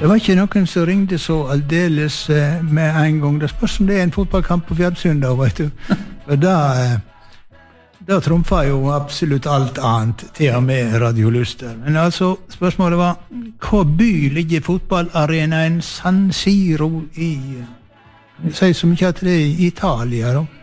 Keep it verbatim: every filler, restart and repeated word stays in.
Det var ikke noen som ringte så aldeles eh, med en gang. Det spørs om det er en fotballkamp på Fjerdsund da, vet du. Og da, eh, da trumfer jo absolutt alt annet, til og med radioluster. Men altså, spørsmålet var, hva by ligger fotballarenaen San Siro i? Jeg sier så mye at det er i Italia da.